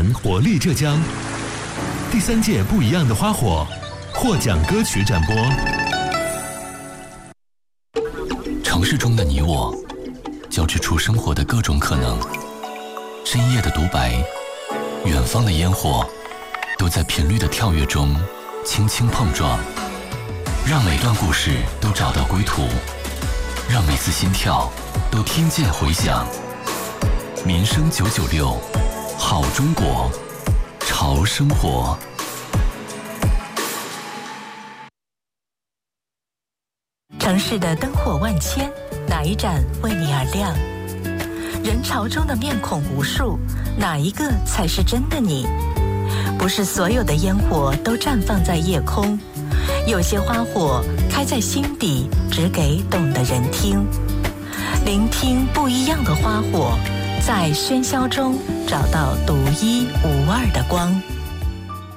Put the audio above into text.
活力浙江第3届不一样的花火获奖歌曲展播。 城市中的你我，交织出生活的各种可能。深夜的独白，远方的烟火，都在频率的跳跃中轻轻碰撞。让每段故事都找到归途，让每次心跳都听见回响。民生996，好中国，潮生活。 城市的灯火万千，哪一盏为你而亮？人潮中的面孔无数，哪一个才是真的你？不是所有的烟火都绽放在夜空，有些花火开在心底，只给懂的人听。聆听不一样的花火，在喧嚣中找到独一无二的光。